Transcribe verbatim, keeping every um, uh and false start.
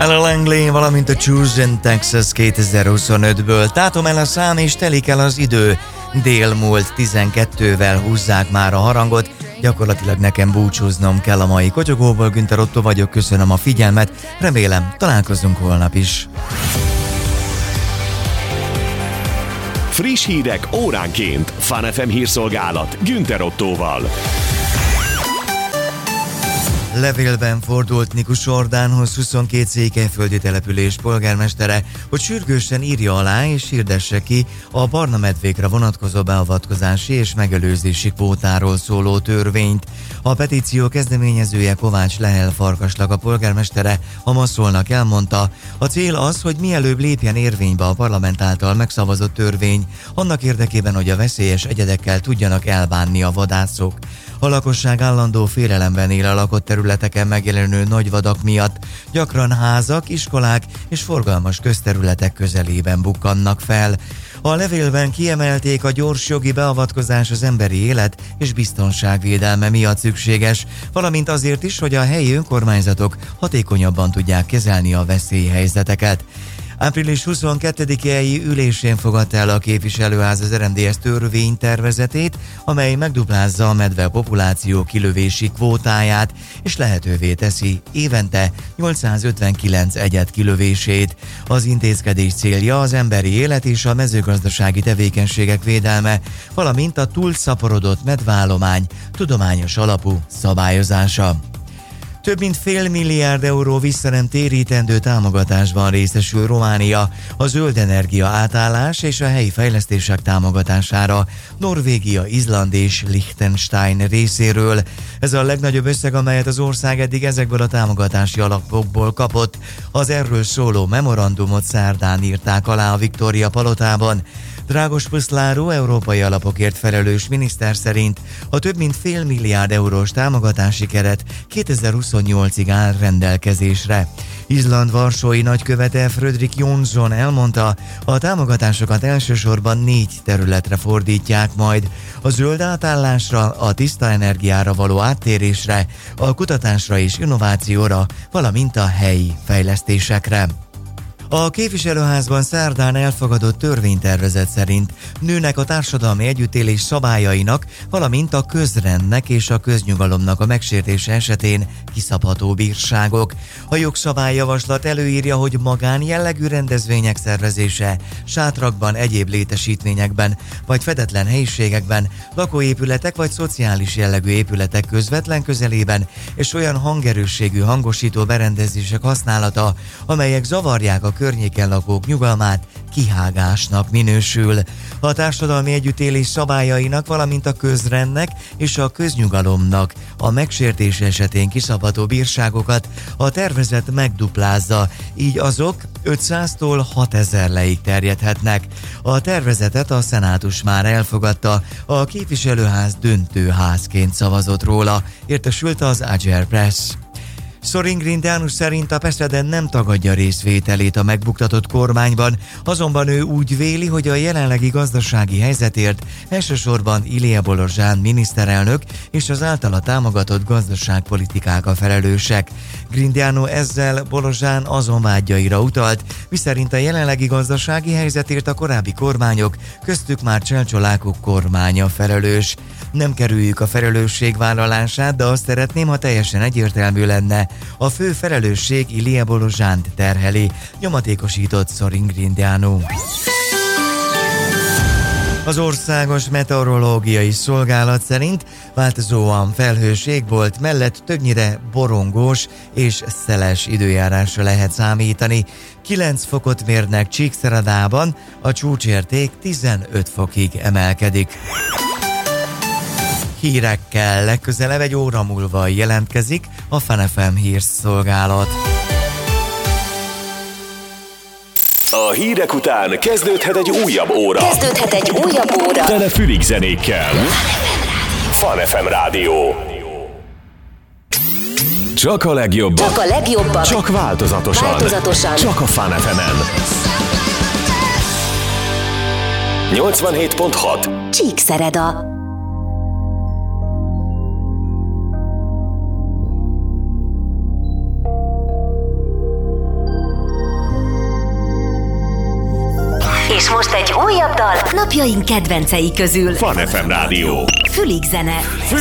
Ella Langley, valamint a Choose in Texas kétezer-huszonötből. Tátom el a szám és telik el az idő. Dél múlt tizenkettővel húzzák már a harangot. Gyakorlatilag nekem búcsúznom kell a mai kotyogóból. Günther Otto vagyok, köszönöm a figyelmet. Remélem, találkozunk holnap is. Friss hírek óránként. Fun ef em hírszolgálat Günther Ottóval. Levélben fordult Nikus Ordánhoz huszonkét székelyföldi település polgármestere, hogy sürgősen írja alá és hirdesse ki a barna medvékre vonatkozó beavatkozási és megelőzési kvótáról szóló törvényt. A petíció kezdeményezője Kovács Lehel Farkaslak a polgármestere a Maszolnak elmondta, a cél az, hogy mielőbb lépjen érvénybe a parlament által megszavazott törvény, annak érdekében, hogy a veszélyes egyedekkel tudjanak elbánni a vadászok. A lakosság állandó félelemben él a lakott területeken megjelenő nagyvadak miatt, gyakran házak, iskolák és forgalmas közterületek közelében bukkannak fel. A levélben kiemelték, a gyors jogi beavatkozás az emberi élet és biztonság védelme miatt szükséges, valamint azért is, hogy a helyi önkormányzatok hatékonyabban tudják kezelni a veszélyhelyzeteket. április huszonkettedikei ülésén fogadta el a képviselőház az er em dé es törvénytervezetét, amely megduplázza a medve populáció kilövési kvótáját, és lehetővé teszi évente nyolcszázötvenkilenc egyed kilövését. Az intézkedés célja az emberi élet és a mezőgazdasági tevékenységek védelme, valamint a túlszaporodott medveállomány tudományos alapú szabályozása. Több mint fél milliárd euró vissza nem térítendő támogatásban részesül Románia a zöld energia átállás és a helyi fejlesztések támogatására Norvégia, Izland és Liechtenstein részéről. Ez a legnagyobb összeg, amelyet az ország eddig ezekből a támogatási alapokból kapott. Az erről szóló memorandumot szerdán írták alá a Viktória palotában. Drágos Puszláró európai alapokért felelős miniszter szerint a több mint fél milliárd eurós támogatási keret kétezer-huszonnyolcig áll rendelkezésre. Izland varsói nagykövete Frödrik Jonsson elmondta, a támogatásokat elsősorban négy területre fordítják majd: a zöld átállásra, a tiszta energiára való áttérésre, a kutatásra és innovációra, valamint a helyi fejlesztésekre. A képviselőházban szerdán elfogadott törvénytervezet szerint nőnek a társadalmi együttélés szabályainak, valamint a közrendnek és a köznyugalomnak a megsértése esetén kiszabható bírságok. A jogszabályjavaslat előírja, hogy magánjellegű rendezvények szervezése, sátrakban, egyéb létesítményekben vagy fedetlen helyiségekben, lakóépületek vagy szociális jellegű épületek közvetlen közelében és olyan hangerősségű hangosító berendezések használata, amelyek zavarják a környéken lakók nyugalmát, kihágásnak minősül. A társadalmi együttélés szabályainak, valamint a közrendnek és a köznyugalomnak a megsértés esetén kiszabható bírságokat a tervezet megduplázza, így azok ötszáztól hatezer leig terjedhetnek. A tervezetet a szenátus már elfogadta, a képviselőház döntőházként szavazott róla, értesült az Ager Press. Sorin Grindeanu szerint a Peszeden nem tagadja részvételét a megbuktatott kormányban, azonban ő úgy véli, hogy a jelenlegi gazdasági helyzetért elsősorban Ilie Bolozsán miniszterelnök és az általa támogatott gazdaságpolitikák a felelősek. Grindeanu ezzel Bolozsán azon vágyaira utalt, miszerint a jelenlegi gazdasági helyzetért a korábbi kormányok, köztük már Cselcsolákok kormánya felelős. Nem kerüljük a felelősségvállalását, de azt szeretném, ha teljesen egyértelmű lenne. A fő felelősség Ilie Bolozsánt terheli, nyomatékosított Sorin Grindeanu. Az Országos Meteorológiai Szolgálat szerint változóan felhős égbolt mellett többnyire borongós és szeles időjárásra lehet számítani. kilenc fokot mérnek Csíkszeredában, a csúcsérték tizenöt fokig emelkedik. Hírekkel legközelebb egy óra múlva jelentkezik a Fun ef em hírszolgálat. A hírek után kezdődhet egy újabb óra. Kezdődhet egy újabb óra. Tele fülig zenékkel. Fun ef em Rádió. Csak a legjobb. Csak a legjobbak. Csak változatosan. Változatosan. Csak a Fun ef emen. nyolcvanhét pont hat. Csíkszereda. És most egy újabb dal napjaink kedvencei közül. Fan ef em Rádió. Fülig zene.